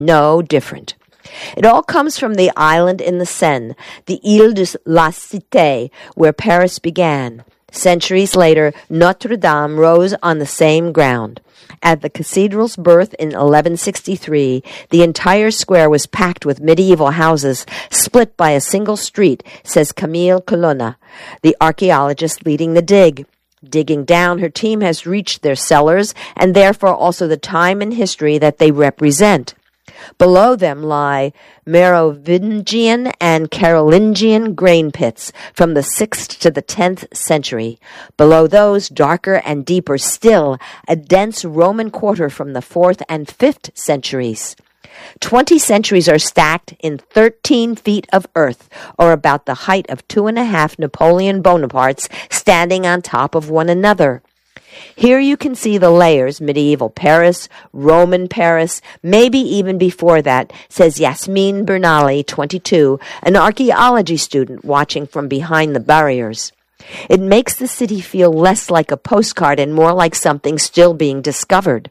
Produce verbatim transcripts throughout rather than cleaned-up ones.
No different. It all comes from the island in the Seine, the Ile de la Cité, where Paris began. Centuries later, Notre Dame rose on the same ground. At the cathedral's birth in eleven sixty-three, the entire square was packed with medieval houses, split by a single street, says Camille Colonna, the archaeologist leading the dig. Digging down, her team has reached their cellars, and therefore also the time and history that they represent. Below them lie Merovingian and Carolingian grain pits from the sixth to the tenth century. Below those, darker and deeper still, a dense Roman quarter from the fourth and fifth centuries. Twenty centuries are stacked in thirteen feet of earth, or about the height of two and a half Napoleon Bonapartes standing on top of one another. Here you can see the layers, medieval Paris, Roman Paris, maybe even before that, says Yasmin Bernali, twenty-two, an archaeology student watching from behind the barriers. It makes the city feel less like a postcard and more like something still being discovered.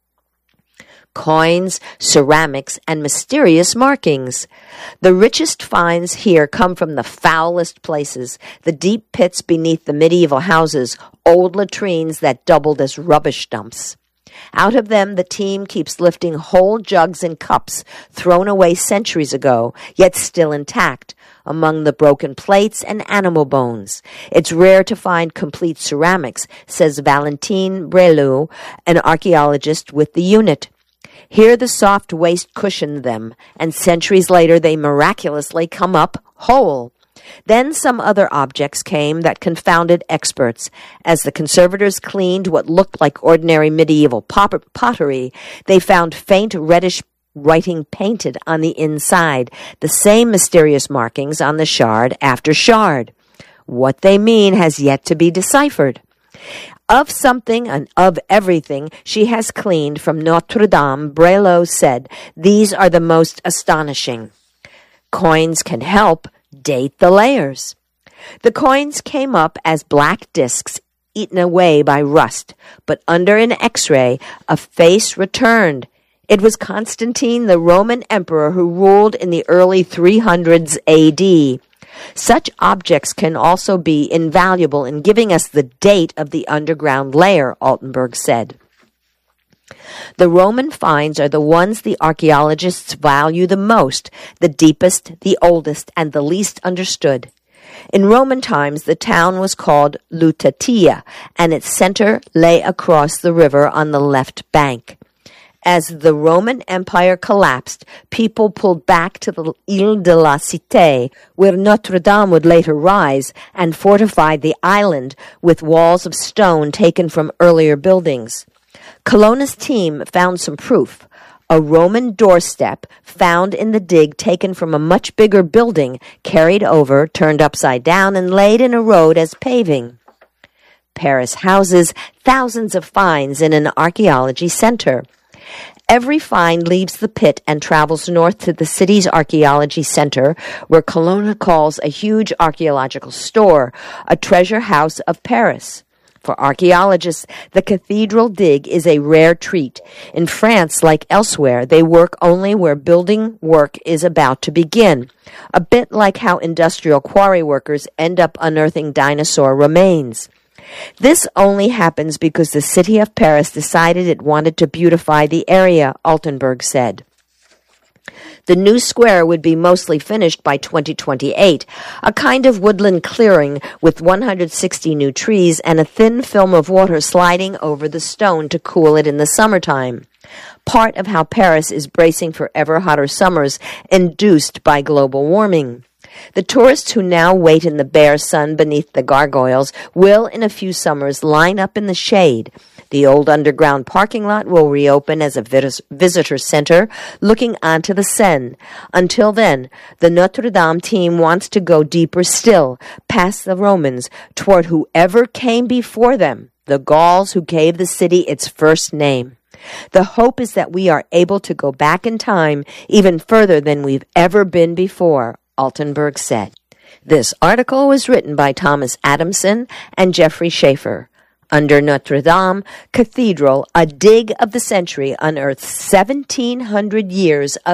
Coins, ceramics, and mysterious markings. The richest finds here come from the foulest places, the deep pits beneath the medieval houses, old latrines that doubled as rubbish dumps. Out of them, the team keeps lifting whole jugs and cups thrown away centuries ago, yet still intact, among the broken plates and animal bones. It's rare to find complete ceramics, says Valentine Brelou, an archaeologist with the unit. Here the soft waste cushioned them, and centuries later they miraculously come up whole. Then some other objects came that confounded experts. As the conservators cleaned what looked like ordinary medieval pot- pottery, they found faint reddish writing painted on the inside, the same mysterious markings on the shard after shard. What they mean has yet to be deciphered. Of something and of everything she has cleaned from Notre Dame, Brelot said, these are the most astonishing. Coins can help date the layers. The coins came up as black discs eaten away by rust, but under an X-ray, a face returned. It was Constantine, the Roman emperor who ruled in the early three hundreds A D. Such objects can also be invaluable in giving us the date of the underground layer, Altenberg said. The Roman finds are the ones the archaeologists value the most, the deepest, the oldest, and the least understood. In Roman times, the town was called Lutatia, and its center lay across the river on the left bank. As the Roman Empire collapsed, people pulled back to the Ile de la Cité, where Notre Dame would later rise, and fortified the island with walls of stone taken from earlier buildings. Colonna's team found some proof. A Roman doorstep found in the dig taken from a much bigger building, carried over, turned upside down, and laid in a road as paving. Paris houses thousands of finds in an archaeology center. Every find leaves the pit and travels north to the city's archaeology center, where Colonna calls a huge archaeological store, a treasure house of Paris. For archaeologists, the cathedral dig is a rare treat. In France, like elsewhere, they work only where building work is about to begin, a bit like how industrial quarry workers end up unearthing dinosaur remains. This only happens because the city of Paris decided it wanted to beautify the area, Altenberg said. The new square would be mostly finished by twenty twenty-eight, a kind of woodland clearing with one hundred sixty new trees and a thin film of water sliding over the stone to cool it in the summertime. Part of how Paris is bracing for ever hotter summers induced by global warming. The tourists who now wait in the bare sun beneath the gargoyles will, in a few summers, line up in the shade. The old underground parking lot will reopen as a vis- visitor center looking onto the Seine. Until then, the Notre Dame team wants to go deeper still, past the Romans, toward whoever came before them, the Gauls who gave the city its first name. The hope is that we are able to go back in time even further than we've ever been before, Altenberg said. This article was written by Thomas Adamson and Jeffrey Schaefer. Under Notre Dame Cathedral, a dig of the century unearthed seventeen hundred years of